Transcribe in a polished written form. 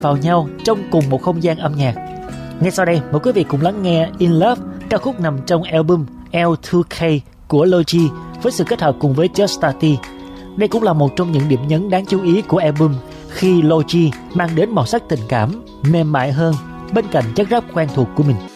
vào nhau trong cùng một không gian âm nhạc. Ngay sau đây, mời quý vị cùng lắng nghe In Love, ca khúc nằm trong album L2K của Logi với sự kết hợp cùng với Just Tati. Đây cũng là một trong những điểm nhấn đáng chú ý của album khi Logi mang đến màu sắc tình cảm, mềm mại hơn bên cạnh chất rap quen thuộc của mình.